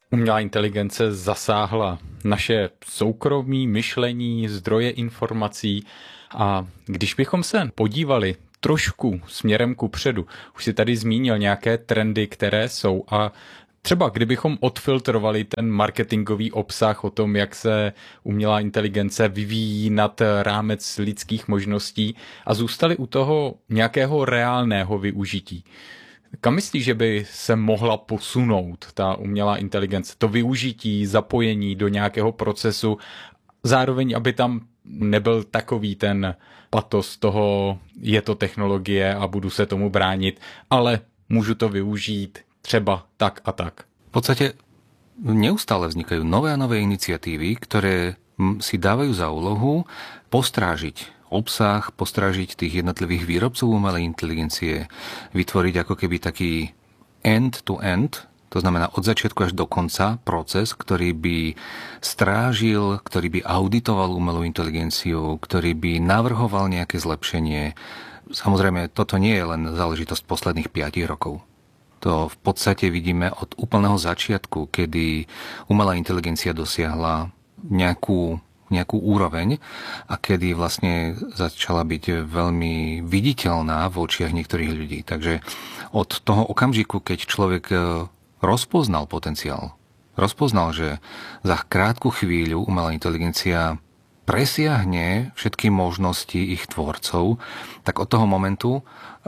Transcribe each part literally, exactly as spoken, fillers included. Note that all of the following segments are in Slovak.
Umělá inteligence zasáhla naše soukromí, myšlení, zdroje informací a když bychom se podívali trošku směrem ku předu, už si tady zmínil nějaké trendy, které jsou a třeba kdybychom odfiltrovali ten marketingový obsah o tom, jak se umělá inteligence vyvíjí nad rámec lidských možností a zůstali u toho nějakého reálného využití. Kam myslíš, že by se mohla posunout ta umělá inteligence, to využití, zapojení do nějakého procesu, zároveň, aby tam nebyl takový ten patos toho, je to technologie a budu se tomu bránit, ale můžu to využít třeba tak a tak. V podstate neustále vznikajú nové a nové iniciatívy, ktoré si dávajú za úlohu postrážiť obsah, postrážiť tých jednotlivých výrobcov umelej inteligencie, vytvoriť ako keby taký end-to-end, to znamená od začiatku až do konca proces, ktorý by strážil, ktorý by auditoval umelú inteligenciu, ktorý by navrhoval nejaké zlepšenie. Samozrejme, toto nie je len záležitosť posledných piatich rokov. To v podstate vidíme od úplného začiatku, kedy umelá inteligencia dosiahla nejakú nejakú úroveň a kedy vlastne začala byť veľmi viditeľná v očiach niektorých ľudí. Takže od toho okamžiku, keď človek rozpoznal potenciál, rozpoznal, že za krátku chvíľu umelá inteligencia presiahne všetky možnosti ich tvorcov, tak od toho momentu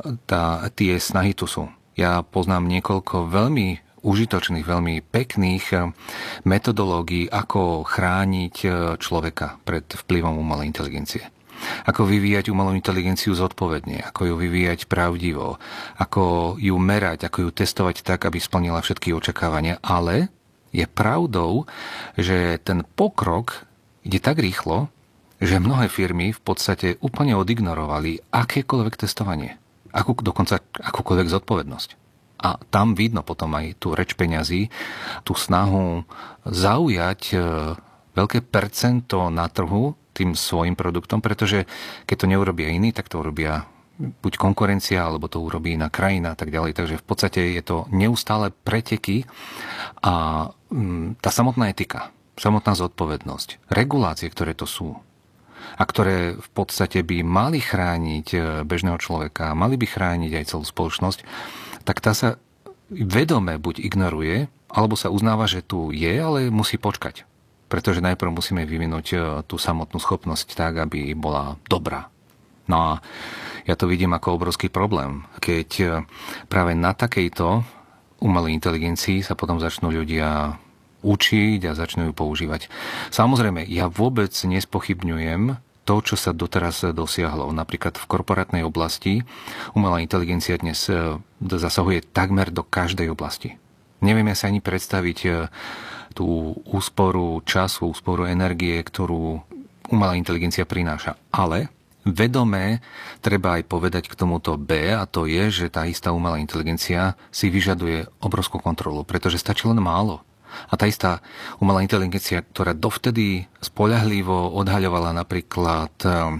tá, tie snahy tu sú. Ja poznám niekoľko veľmi užitočných, veľmi pekných metodológií, ako chrániť človeka pred vplyvom umelej inteligencie. Ako vyvíjať umelú inteligenciu zodpovedne, ako ju vyvíjať pravdivo, ako ju merať, ako ju testovať tak, aby splnila všetky očakávania. Ale je pravdou, že ten pokrok ide tak rýchlo, že mnohé firmy v podstate úplne odignorovali akékoľvek testovanie, akú, dokonca akúkoľvek zodpovednosť. A tam vidno potom aj tú reč peňazí, tú snahu zaujať veľké percento na trhu tým svojim produktom, pretože keď to neurobia iní, tak to urobia buď konkurencia, alebo to urobí iná krajina a tak ďalej. Takže v podstate je to neustále preteky a tá samotná etika, samotná zodpovednosť, regulácie, ktoré to sú a ktoré v podstate by mali chrániť bežného človeka, mali by chrániť aj celú spoločnosť, tak tá sa vedome buď ignoruje, alebo sa uznáva, že tu je, ale musí počkať. Pretože najprv musíme vyvinúť tú samotnú schopnosť tak, aby bola dobrá. No a ja to vidím ako obrovský problém, keď práve na takejto umelej inteligencii sa potom začnú ľudia učiť a začnú ju používať. Samozrejme, ja vôbec nespochybňujem to, čo sa doteraz dosiahlo. Napríklad v korporátnej oblasti umelá inteligencia dnes zasahuje takmer do každej oblasti. Nevieme sa ani predstaviť tú úsporu času, úsporu energie, ktorú umelá inteligencia prináša. Ale vedomé treba aj povedať k tomuto B, a to je, že tá istá umelá inteligencia si vyžaduje obrovskú kontrolu, pretože stačí len málo. A tá istá umelá inteligencia, ktorá dovtedy spoľahlivo odhaľovala napríklad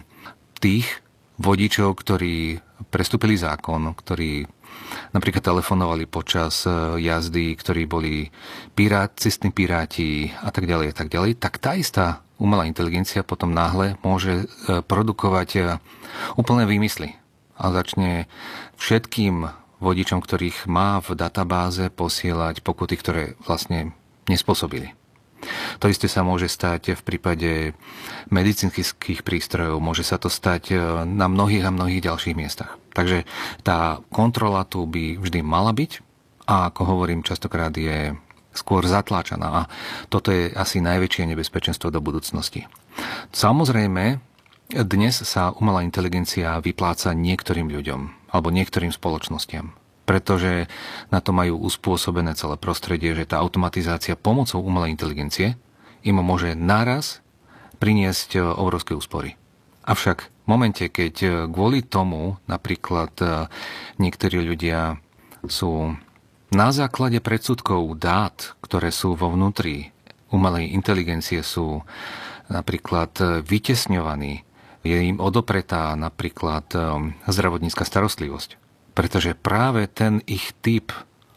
tých vodičov, ktorí prestúpili zákon, ktorí napríklad telefonovali počas jazdy, ktorí boli pirát, cestní piráti a tak ďalej a tak ďalej, tak tá istá umelá inteligencia potom náhle môže produkovať úplné výmysly a začne všetkým vodičom, ktorých má v databáze, posielať pokuty, ktoré vlastne nespôsobili. To isté sa môže stať v prípade medicínskych prístrojov, môže sa to stať na mnohých a mnohých ďalších miestach. Takže tá kontrola tu by vždy mala byť a ako hovorím, častokrát je skôr zatláčaná a toto je asi najväčšie nebezpečenstvo do budúcnosti. Samozrejme, dnes sa umelá inteligencia vypláca niektorým ľuďom alebo niektorým spoločnostiam, pretože na to majú uspôsobené celé prostredie, že tá automatizácia pomocou umelej inteligencie im môže naraz priniesť obrovské úspory. Avšak v momente, keď kvôli tomu napríklad niektorí ľudia sú na základe predsudkov dát, ktoré sú vo vnútri umelej inteligencie, sú napríklad vytesňovaní, je im odopretá napríklad zdravotnícka starostlivosť. Pretože práve ten ich typ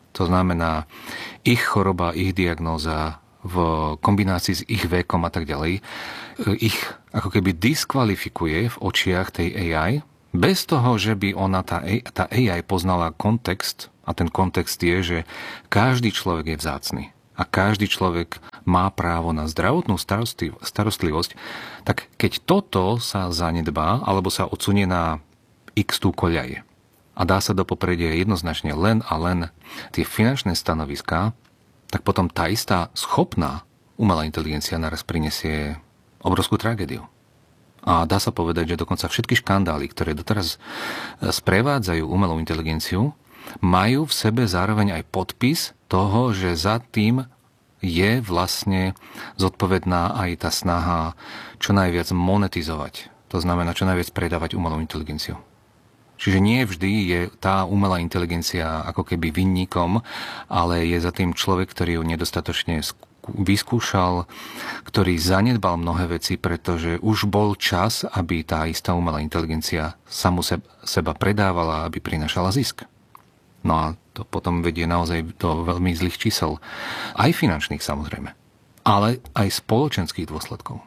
To znamená, ich choroba, ich diagnóza v kombinácii s ich vekom a tak ďalej, ich ako keby diskvalifikuje v očiach tej á í, bez toho, že by ona, tá, tá á í poznala kontext, a ten kontext je, že každý človek je vzácny a každý človek má právo na zdravotnú starostlivosť, tak keď toto sa zanedbá alebo sa odsunie na x tú koľaje a dá sa do popredia jednoznačne len a len tie finančné stanoviská, tak potom tá istá schopná umelá inteligencia naraz prinesie obrovskú tragédiu. A dá sa povedať, že dokonca všetky škandály, ktoré doteraz sprevádzajú umelú inteligenciu, majú v sebe zároveň aj podpis toho, že za tým je vlastne zodpovedná aj tá snaha čo najviac monetizovať. To znamená čo najviac predávať umelú inteligenciu. Čiže nie vždy je tá umelá inteligencia ako keby vinníkom, ale je za tým človek, ktorý ju nedostatočne vyskúšal, ktorý zanedbal mnohé veci, pretože už bol čas, aby tá istá umelá inteligencia samu seba predávala, aby prinášala zisk. No a to potom vedie naozaj do veľmi zlých čísel. Aj finančných samozrejme, ale aj spoločenských dôsledkov.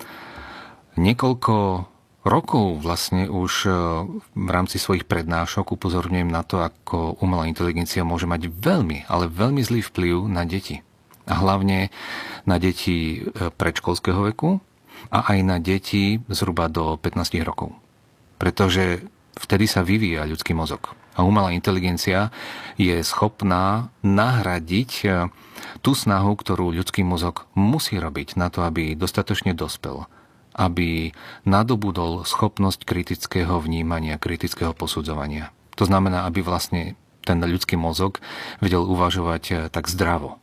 Niekoľko rokov vlastne už v rámci svojich prednášok upozorňujem na to, ako umelá inteligencia môže mať veľmi, ale veľmi zlý vplyv na deti. A hlavne na deti predškolského veku a aj na deti zhruba do pätnásť rokov. Pretože vtedy sa vyvíja ľudský mozog. A umelá inteligencia je schopná nahradiť tú snahu, ktorú ľudský mozog musí robiť na to, aby dostatočne dospel, aby nadobudol schopnosť kritického vnímania, kritického posudzovania. To znamená, aby vlastne ten ľudský mozog vedel uvažovať tak zdravo,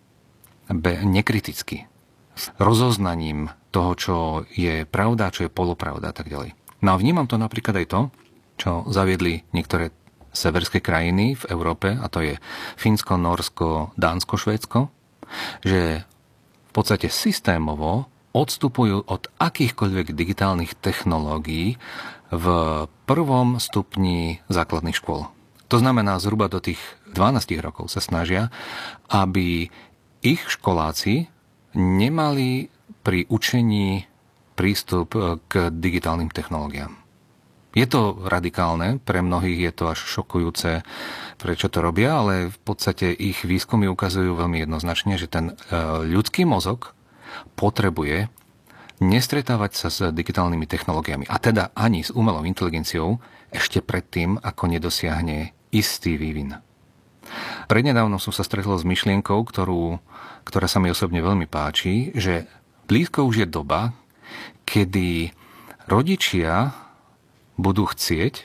nekriticky, s rozoznaním toho, čo je pravda, čo je polopravda a tak ďalej. No a vnímam to napríklad aj to, čo zaviedli niektoré severské krajiny v Európe, a to je Fínsko, Nórsko, Dánsko, Švédsko, že v podstate systémovo odstupujú od akýchkoľvek digitálnych technológií v prvom stupni základných škôl. To znamená, zhruba do tých dvanásť rokov sa snažia, aby ich školáci nemali pri učení prístup k digitálnym technológiám. Je to radikálne, pre mnohých je to až šokujúce, prečo to robia, ale v podstate ich výskumy ukazujú veľmi jednoznačne, že ten ľudský mozog potrebuje nestretávať sa s digitálnymi technológiami, a teda ani s umelou inteligenciou, ešte predtým, ako nedosiahne istý vývin. Prednedávnom som sa stretol s myšlienkou, ktorú, ktorá sa mi osobne veľmi páči, že blízko už je doba, kedy rodičia budú chcieť,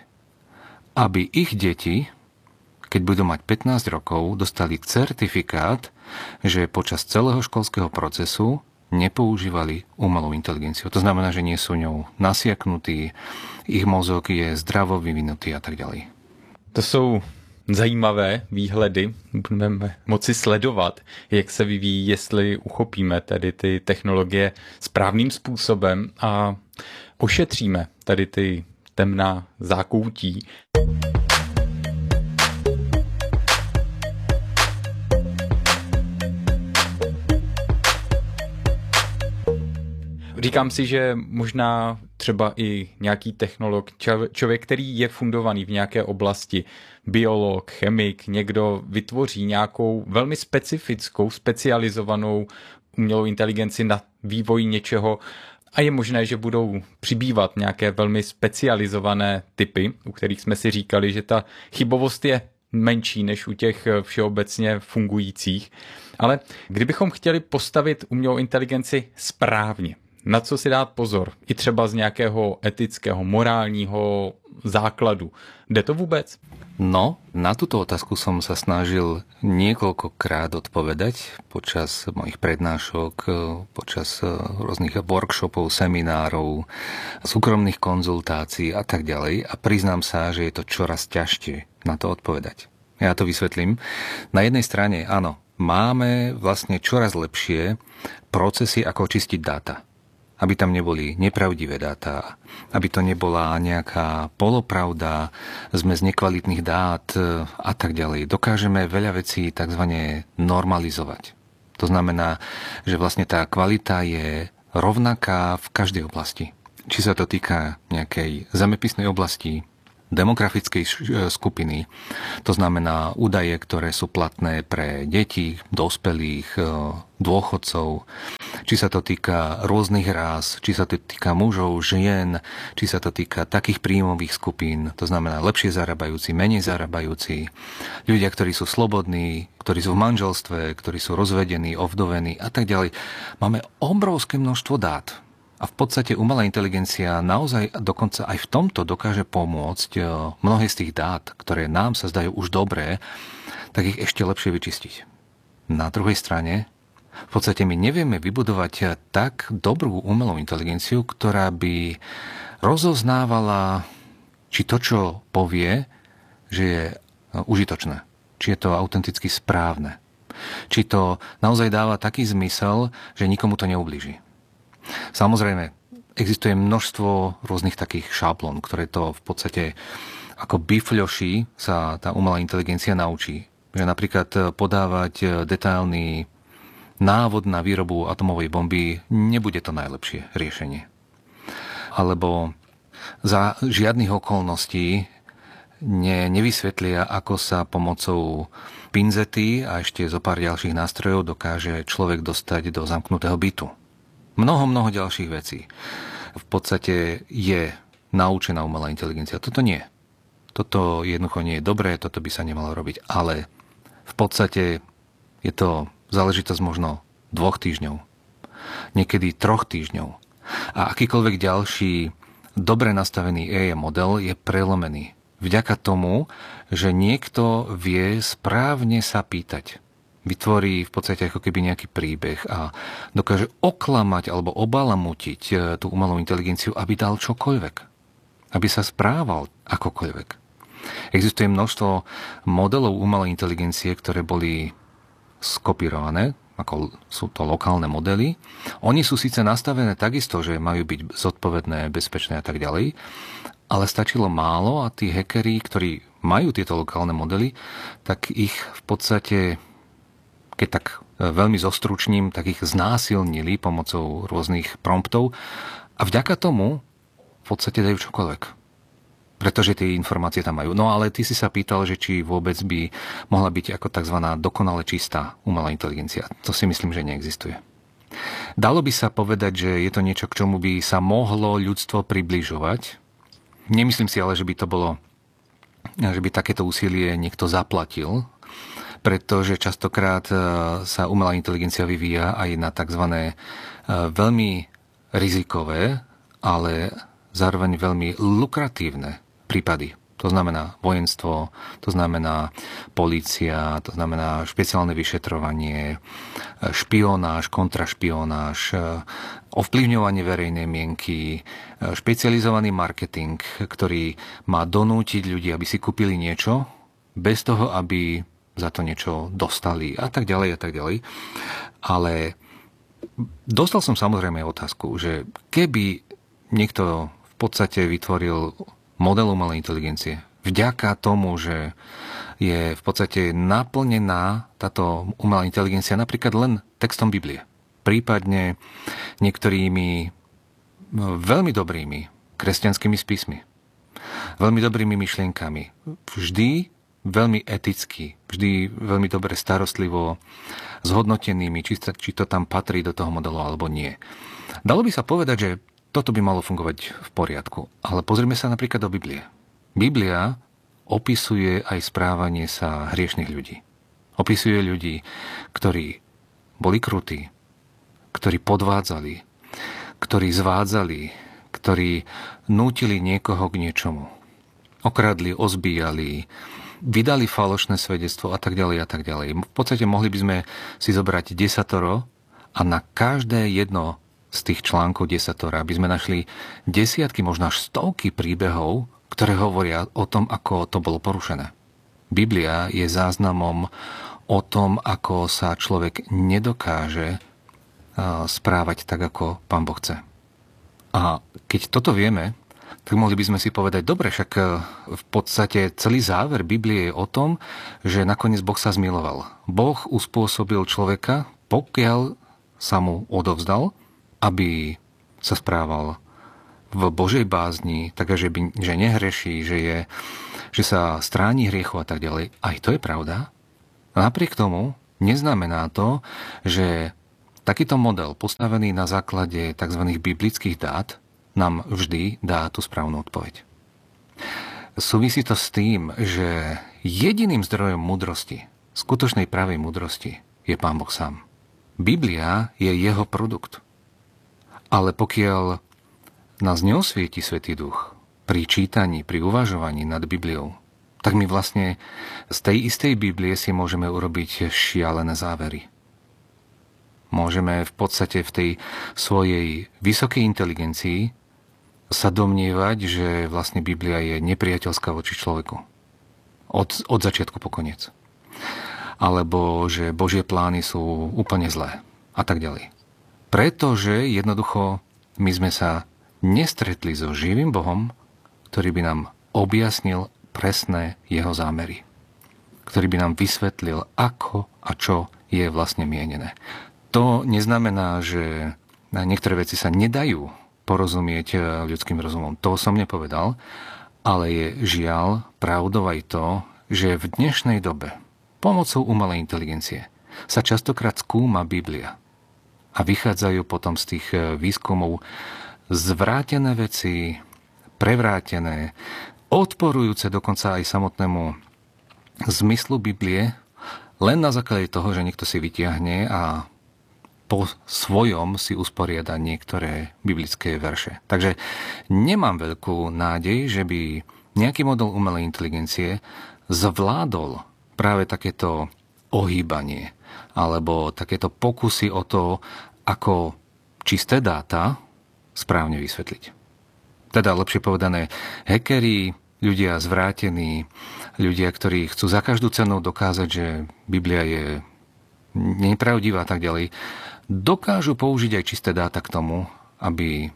aby ich deti, keď budú mať pätnásť rokov, dostali certifikát, že počas celého školského procesu nepoužívali umelú inteligenciu. To znamená, že nie sú ňou nasiaknutí, ich mozog je zdravo vyvinutý a tak ďalej. To jsou zajímavé výhledy. Budeme moci sledovat, jak se vyvíjí, jestli uchopíme tady ty technologie správným způsobem a ošetříme tady ty temná zákoutí. Říkám si, že možná třeba i nějaký technolog, člověk, který je fundovaný v nějaké oblasti, biolog, chemik, někdo vytvoří nějakou velmi specifickou, specializovanou umělou inteligenci na vývoj něčeho a je možné, že budou přibývat nějaké velmi specializované typy, u kterých jsme si říkali, že ta chybovost je menší než u těch všeobecně fungujících. Ale kdybychom chtěli postavit umělou inteligenci správně, na co si dát pozor, i třeba z nějakého etického, morálního základu. Jde to vůbec? No, na túto otázku som sa snažil niekoľkokrát odpovedať počas mojich prednášok, počas rôznych workshopov, seminárov, súkromných konzultácií a tak ďalej. A priznám sa, že je to čoraz ťažšie na to odpovedať. Ja to vysvetlím. Na jednej strane, áno, máme vlastne čoraz lepšie procesy, ako čistiť dáta. aby tam neboli nepravdivé dáta, aby to nebola nejaká polopravda, zmes nekvalitných dát a tak ďalej. Dokážeme veľa vecí takzvané normalizovať. To znamená, že vlastne tá kvalita je rovnaká v každej oblasti. Či sa to týka nejakej zemepisnej oblasti, demografickej skupiny, to znamená údaje, ktoré sú platné pre deti, dospelých, dôchodcov, či sa to týka rôznych rás, či sa to týka mužov, žien, či sa to týka takých príjmových skupín, to znamená lepšie zarábajúci, menej zarábajúci, ľudia, ktorí sú slobodní, ktorí sú v manželstve, ktorí sú rozvedení, ovdovení a tak ďalej. Máme obrovské množstvo dát. A v podstate umelá inteligencia naozaj dokonca aj v tomto dokáže pomôcť mnohé z tých dát, ktoré nám sa zdajú už dobré, tak ich ešte lepšie vyčistiť. Na druhej strane, v podstate my nevieme vybudovať tak dobrú umelú inteligenciu, ktorá by rozoznávala, či to, čo povie, že je užitočné, či je to autenticky správne, či to naozaj dáva taký zmysel, že nikomu to neublíži. Samozrejme, existuje množstvo rôznych takých šablón, ktoré to v podstate ako bifľoší sa tá umelá inteligencia naučí. Že napríklad podávať detailný návod na výrobu atomovej bomby nebude to najlepšie riešenie. Alebo za žiadnych okolností ne, nevysvetlia, ako sa pomocou pinzety a ešte zo pár ďalších nástrojov dokáže človek dostať do zamknutého bytu. Mnoho, mnoho ďalších vecí. V podstate je naučená umelá inteligencia. Toto nie. Toto jednoducho nie je dobré, toto by sa nemalo robiť. Ale v podstate je to záležitosť možno dvoch týždňov. Niekedy troch týždňov. A akýkoľvek ďalší dobre nastavený á í model je prelomený. Vďaka tomu, že niekto vie správne sa pýtať. Vytvorí v podstate ako keby nejaký príbeh a dokáže oklamať alebo obalamutiť tú umelú inteligenciu, aby dal čokoľvek. Aby sa správal akokoľvek. Existuje množstvo modelov umelej inteligencie, ktoré boli skopírované, ako sú to lokálne modely. Oni sú síce nastavené takisto, že majú byť zodpovedné, bezpečné a tak ďalej, ale stačilo málo a tí hackeri, ktorí majú tieto lokálne modely, tak ich v podstate, keď tak veľmi zostručním, tak ich znásilnili pomocou rôznych promptov a vďaka tomu v podstate dajú čokoľvek. Pretože tie informácie tam majú. No ale ty si sa pýtal, že či vôbec by mohla byť ako tzv. Dokonale čistá umelá inteligencia. To si myslím, že neexistuje. Dalo by sa povedať, že je to niečo, k čomu by sa mohlo ľudstvo približovať. Nemyslím si ale, že by to bolo, že by takéto úsilie niekto zaplatil, pretože častokrát sa umelá inteligencia vyvíja aj na tzv. Veľmi rizikové, ale zároveň veľmi lukratívne prípady. To znamená vojenstvo, to znamená polícia, to znamená špeciálne vyšetrovanie, špionáž, kontrašpionáž, ovplyvňovanie verejnej mienky, špecializovaný marketing, ktorý má donútiť ľudí, aby si kúpili niečo, bez toho, aby za to niečo dostali a tak ďalej a tak ďalej. Ale dostal som samozrejme otázku, že keby niekto v podstate vytvoril model umelej inteligencie vďaka tomu, že je v podstate naplnená táto umelá inteligencia napríklad len textom Biblie, prípadne niektorými veľmi dobrými kresťanskými spismi, veľmi dobrými myšlienkami, vždy veľmi eticky, vždy veľmi dobre starostlivo zhodnotenými, či, či to tam patrí do toho modelu alebo nie. Dalo by sa povedať, že toto by malo fungovať v poriadku. Ale pozrime sa napríklad do Biblie. Biblia opisuje aj správanie sa hriešnych ľudí. Opisuje ľudí, ktorí boli krutí, ktorí podvádzali, ktorí zvádzali, ktorí nútili niekoho k niečomu. Okradli, ozbíjali, vydali falošné svedectvo a tak ďalej a tak ďalej. V podstate mohli by sme si zobrať desatoro a na každé jedno z tých článkov desatora by sme našli desiatky, možno až stovky príbehov, ktoré hovoria o tom, ako to bolo porušené. Biblia je záznamom o tom, ako sa človek nedokáže správať tak, ako Pán Boh chce. A keď toto vieme, tak mohli by sme si povedať, dobre, však v podstate celý záver Biblie je o tom, že nakoniec Boh sa zmiloval. Boh uspôsobil človeka, pokiaľ sa mu odovzdal, aby sa správal v Božej bázni, takže by, že nehreší, že, je, že sa stráni hriechu a tak ďalej. Aj to je pravda. A napriek tomu neznamená to, že takýto model postavený na základe tzv. Biblických dát nám vždy dá tú správnu odpoveď. Súvisí to s tým, že jediným zdrojom múdrosti, skutočnej pravej múdrosti, je Pán Boh sám. Biblia je jeho produkt. Ale pokiaľ nás neosvieti Svätý Duch pri čítaní, pri uvažovaní nad Bibliou, tak my vlastne z tej istej Biblie si môžeme urobiť šialené závery. Môžeme v podstate v tej svojej vysokej inteligencii sa domnievať, že vlastne Biblia je nepriateľská voči človeku. Od, od začiatku po koniec. Alebo že Božie plány sú úplne zlé. A tak ďalej. Pretože jednoducho my sme sa nestretli so živým Bohom, ktorý by nám objasnil presné jeho zámery. Ktorý by nám vysvetlil, ako a čo je vlastne mienené. To neznamená, že niektoré veci sa nedajú porozumieť ľudským rozumom. To som nepovedal, ale je žiaľ pravdou aj to, že v dnešnej dobe pomocou umelej inteligencie sa častokrát skúma Biblia a vychádzajú potom z tých výskumov zvrátené veci, prevrátené, odporujúce dokonca aj samotnému zmyslu Biblie, len na základe toho, že niekto si vytiahne a po svojom si usporiada niektoré biblické verše. Takže nemám veľkú nádej, že by nejaký model umelej inteligencie zvládol práve takéto ohýbanie alebo takéto pokusy o to, ako čisté dáta správne vysvetliť. Teda lepšie povedané, hackeri, ľudia zvrátení, ľudia, ktorí chcú za každú cenu dokázať, že Biblia je nepravdivá a tak ďalej, dokážu použiť aj čisté dáta k tomu, aby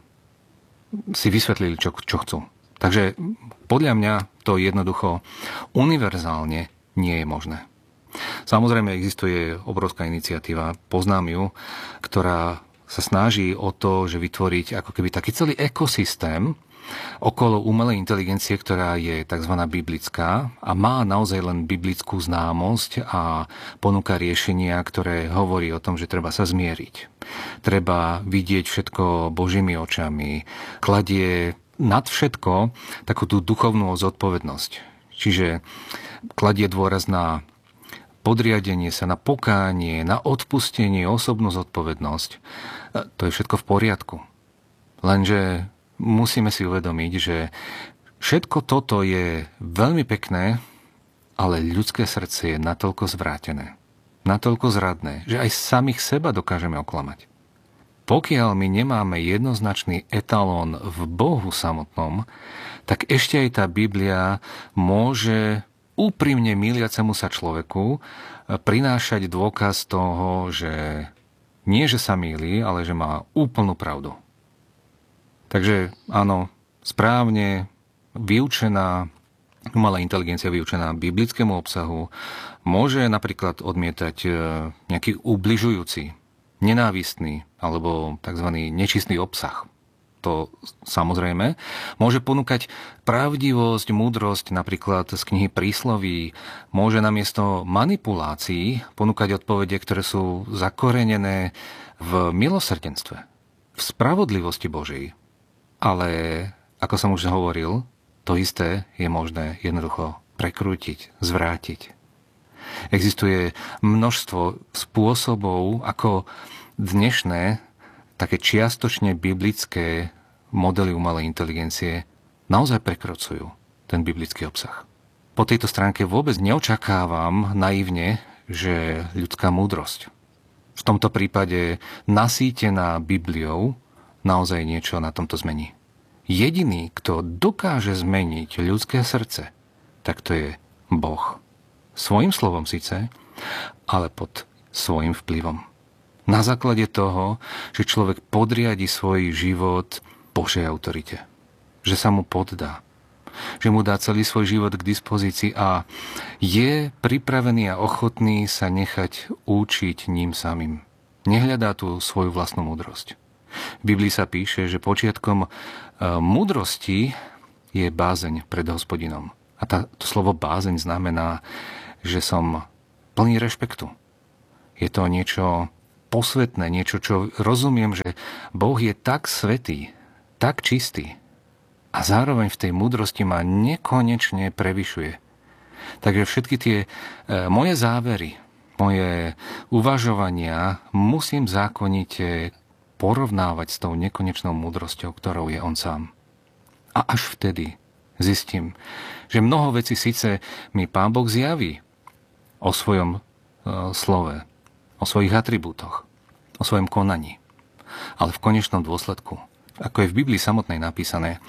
si vysvetlili, čo, čo chcú. Takže podľa mňa to jednoducho univerzálne nie je možné. Samozrejme existuje obrovská iniciatíva, poznám ju, ktorá sa snaží o to, že vytvoriť ako keby taký celý ekosystém okolo umelej inteligencie, ktorá je tzv. Biblická a má naozaj len biblickú známosť a ponúka riešenia, ktoré hovorí o tom, že treba sa zmieriť. Treba vidieť všetko Božími očami. Kladie nad všetko takú tú duchovnú zodpovednosť. Čiže kladie dôraz na podriadenie sa, na pokánie, na odpustenie, osobnú zodpovednosť. To je všetko v poriadku. Lenže musíme si uvedomiť, že všetko toto je veľmi pekné, ale ľudské srdce je natoľko zvrátené, natoľko zradné, že aj samých seba dokážeme oklamať. Pokiaľ my nemáme jednoznačný etalón v Bohu samotnom, tak ešte aj tá Biblia môže úprimne myliacemu sa človeku prinášať dôkaz toho, že nie, že sa mýli, ale že má úplnú pravdu. Takže áno, správne vyučená umelá inteligencia vyučená biblickému obsahu môže napríklad odmietať nejaký ubližujúci, nenávistný alebo tzv. Nečistý obsah. To samozrejme môže ponúkať pravdivosť, múdrosť napríklad z knihy Prísloví, môže namiesto manipulácií ponúkať odpovede, ktoré sú zakorenené v milosrdenstve, v spravodlivosti Božej. Ale, ako som už hovoril, to isté je možné jednoducho prekrútiť, zvrátiť. Existuje množstvo spôsobov, ako dnešné také čiastočne biblické modely umelej inteligencie naozaj prekrocujú ten biblický obsah. Po tejto stránke vôbec neočakávam naivne, že ľudská múdrosť, v tomto prípade nasýtená Bibliou, naozaj niečo na tomto zmení. Jediný, kto dokáže zmeniť ľudské srdce, tak to je Boh. Svojím slovom síce, ale pod svojím vplyvom. Na základe toho, že človek podriadi svoj život Božej autorite. Že sa mu poddá. Že mu dá celý svoj život k dispozícii a je pripravený a ochotný sa nechať učiť ním samým. Nehľadá tu svoju vlastnú múdrosť. V Biblii sa píše, že počiatkom múdrosti je bázeň pred Hospodinom. A tá, to slovo bázeň znamená, že som plný rešpektu. Je to niečo posvetné, niečo, čo rozumiem, že Boh je tak svätý, tak čistý a zároveň v tej múdrosti ma nekonečne prevyšuje. Takže všetky tie e, moje závery, moje uvažovania musím zákonite porovnávať s tou nekonečnou múdrosťou, ktorou je on sám. A až vtedy zistím, že mnoho vecí síce mi Pán Boh zjaví o svojom e, slove, o svojich atribútoch, o svojom konaní. Ale v konečnom dôsledku, ako je v Biblii samotnej napísané,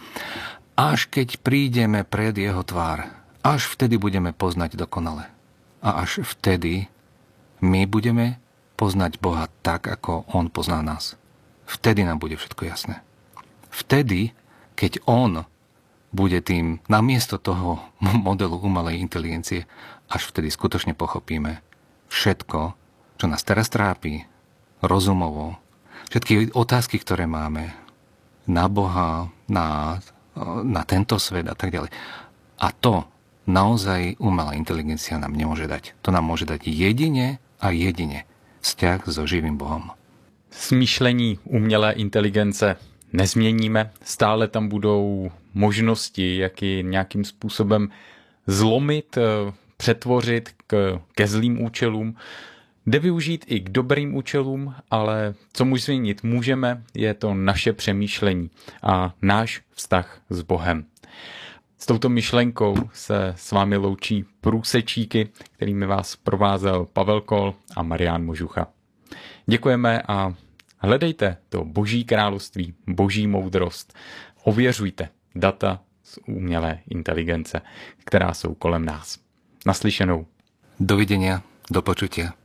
až keď prídeme pred jeho tvár, až vtedy budeme poznať dokonale. A až vtedy my budeme poznať Boha tak, ako on pozná nás. Vtedy nám bude všetko jasné. Vtedy, keď on bude tým namiesto toho modelu umelej inteligencie, až vtedy skutočne pochopíme všetko, čo nás teraz trápi, rozumovo, všetky otázky, ktoré máme na Boha, na, na tento svet a tak ďalej. A to naozaj umelá inteligencia nám nemôže dať. To nám môže dať jedine a jedine vzťah so živým Bohom. Smýšlení umělé inteligence nezměníme. Stále tam budou možnosti, jak ji nějakým způsobem zlomit, přetvořit k, ke zlým účelům. Jde využít i k dobrým účelům, ale co mu změnit můžeme, je to naše přemýšlení a náš vztah s Bohem. S touto myšlenkou se s vámi loučí průsečíky, kterými vás provázel Pavel Kol a Marián Možucha. Děkujeme a hledejte to Boží království, Boží moudrost. Ověřujte data z umělé inteligence, která jsou kolem nás. Naslyšenou. Dovidenia, do počutia.